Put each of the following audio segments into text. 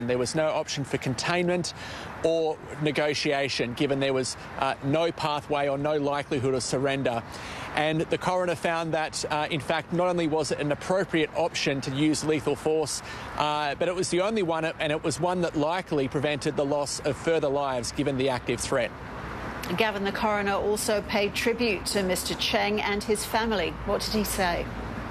There was no option for containment or negotiation, given there was no pathway or no likelihood of surrender. And the coroner found that, in fact, not only was it an appropriate option to use lethal force, but it was the only one, and it was one that likely prevented the loss of further lives, given the active threat. Gavin, the coroner also paid tribute to Mr Cheng and his family. What did he say?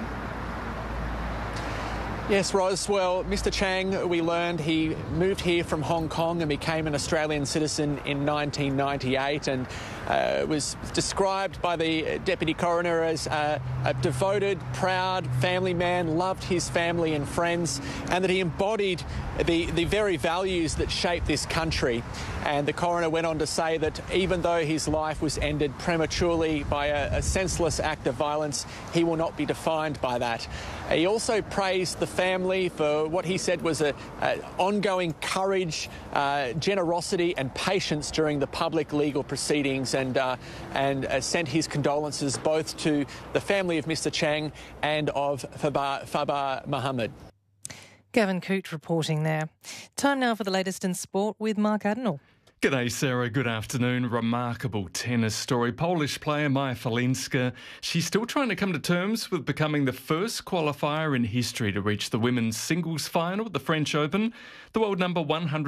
Yes, Ros. Well, Mr Chang, we learned he moved here from Hong Kong and became an Australian citizen in 1998, and was described by the Deputy Coroner as a devoted, proud family man, loved his family and friends, and that he embodied the very values that shape this country. And the coroner went on to say that even though his life was ended prematurely by a senseless act of violence, he will not be defined by that. He also praised the family for what he said was an ongoing courage, generosity and patience during the public legal proceedings, and sent his condolences both to the family of Mr Chang and of Fabar Mohammed. Gavin Coote reporting there. Time now for the latest in sport with Mark Adenall. G'day, Sarah. Good afternoon. Remarkable tennis story. Polish player Maja Falinska. She's still trying to come to terms with becoming the first qualifier in history to reach the women's singles final at the French Open. The world number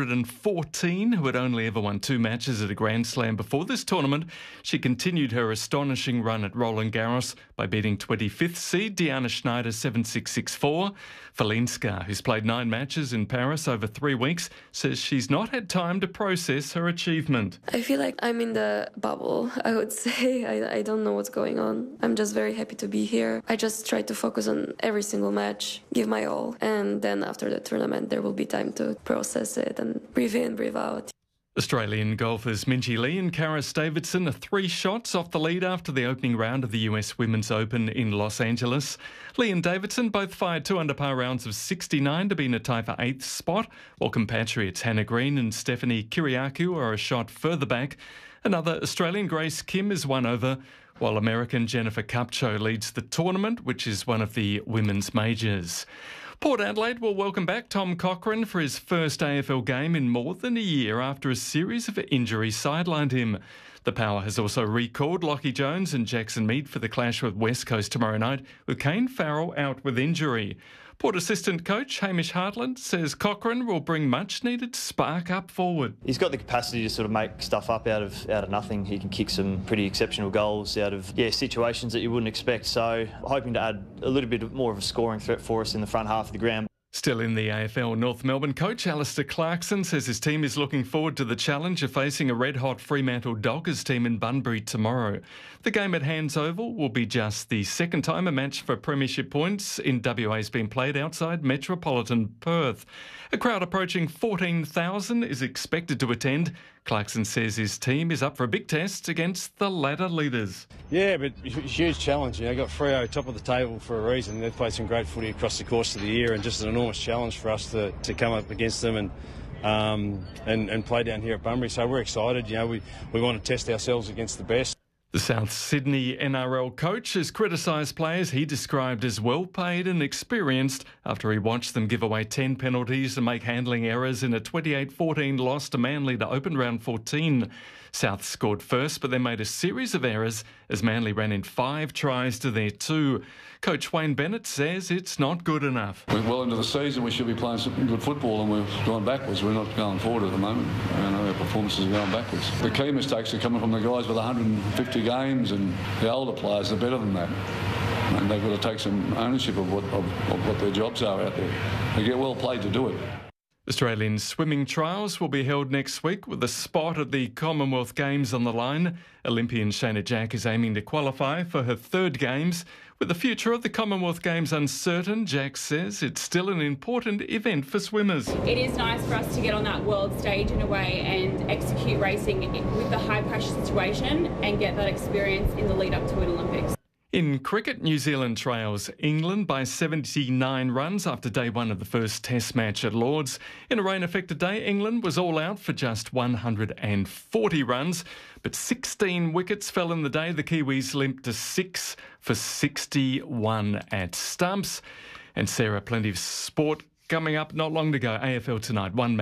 114, who had only ever won 2 matches at a Grand Slam before this tournament, she continued her astonishing run at Roland Garros by beating 25th seed Diana Schneider 7-6, 6-4. Falinska, who's played 9 matches in Paris over 3 weeks, says she's not had time to process her achievement. I feel like I'm in the bubble, I would say. I don't know what's going on. I'm just very happy to be here. I just try to focus on every single match, give my all, and then after the tournament there will be time to process it and breathe in, breathe out. Australian golfers Minjee Lee and Karis Davidson are 3 shots off the lead after the opening round of the US Women's Open in Los Angeles. Lee and Davidson both fired 2 under-par rounds of 69 to be in a tie for 8th spot, while compatriots Hannah Green and Stephanie Kyriakou are a shot further back. Another Australian, Grace Kim, is 1 over, while American Jennifer Kupcho leads the tournament, which is one of the women's majors. Port Adelaide will welcome back Tom Cochrane for his first AFL game in more than a year after a series of injuries sidelined him. The Power has also recalled Lockie Jones and Jackson Mead for the clash with West Coast tomorrow night, with Kane Farrell out with injury. Port assistant coach Hamish Hartland says Cochrane will bring much-needed spark up forward. He's got the capacity to sort of make stuff up out of nothing. He can kick some pretty exceptional goals out of situations that you wouldn't expect. So hoping to add a little bit more of a scoring threat for us in the front half of the ground. Still in the AFL, North Melbourne coach Alistair Clarkson says his team is looking forward to the challenge of facing a red-hot Fremantle Dockers team in Bunbury tomorrow. The game at Hands Oval will be just the second time a match for premiership points in WA has been played outside metropolitan Perth. A crowd approaching 14,000 is expected to attend. Clarkson says his team is up for a big test against the ladder leaders. Yeah, but huge challenge. You know, got Freo top of the table for a reason. They've played some great footy across the course of the year, and just an enormous challenge for us to come up against them and play down here at Bunbury. So we're excited. You know, we want to test ourselves against the best. The South Sydney NRL coach has criticised players he described as well-paid and experienced after he watched them give away 10 penalties and make handling errors in a 28-14 loss to Manly to open round 14. South scored first, but then made a series of errors as Manly ran in 5 tries to their 2. Coach Wayne Bennett says it's not good enough. We're well into the season. We should be playing some good football, and we've gone backwards. We're not going forward at the moment. You know, our performances are going backwards. The key mistakes are coming from the guys with 150 games, and the older players are better than that. And they've got to take some ownership of what their jobs are out there. They get well paid to do it. Australian swimming trials will be held next week with a spot at the Commonwealth Games on the line. Olympian Shayna Jack is aiming to qualify for her 3rd Games. With the future of the Commonwealth Games uncertain, Jack says it's still an important event for swimmers. It is nice for us to get on that world stage in a way and execute racing with the high pressure situation and get that experience in the lead up to an Olympics. In cricket, New Zealand trails England by 79 runs after day 1 of the first Test match at Lords. In a rain-affected day, England was all out for just 140 runs, but 16 wickets fell in the day. The Kiwis limped to 6 for 61 at stumps. And Sarah, plenty of sport coming up not long to go. AFL tonight, 1